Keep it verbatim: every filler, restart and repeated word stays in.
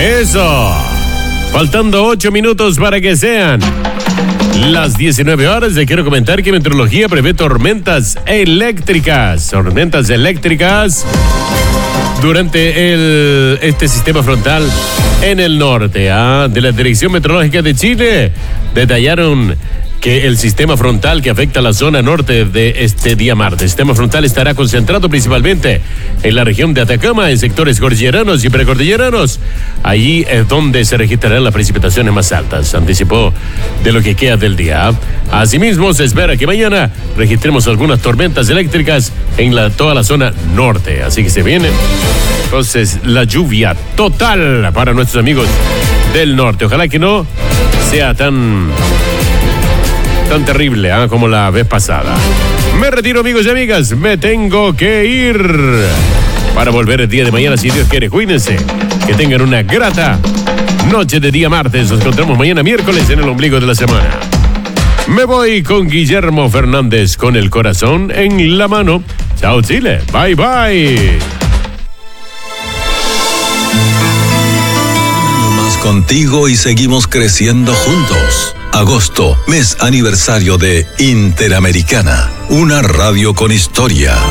Eso. Faltando ocho minutos para que sean las diecinueve horas. Le quiero comentar que Meteorología prevé tormentas eléctricas. Tormentas eléctricas durante el, este sistema frontal en el norte. ¿ah? De la Dirección Meteorológica de Chile detallaron que el sistema frontal que afecta a la zona norte de este día martes. El sistema frontal estará concentrado principalmente en la región de Atacama, en sectores cordilleranos y precordilleranos. Allí es donde se registrarán las precipitaciones más altas, anticipó de lo que queda del día. Asimismo, se espera que mañana registremos algunas tormentas eléctricas en la, toda la zona norte. Así que se viene entonces la lluvia total para nuestros amigos del norte. Ojalá que no sea tan... tan terrible ¿eh? como la vez pasada. Me retiro, amigos y amigas, me tengo que ir para volver el día de mañana, si Dios quiere. Cuídense, que tengan una grata noche de día martes. Nos encontramos mañana miércoles en el ombligo de la semana. Me voy con Guillermo Fernández, con el corazón en la mano. Chao, Chile, bye bye. Más contigo y seguimos creciendo juntos. Agosto, mes aniversario de Interamericana, una radio con historia.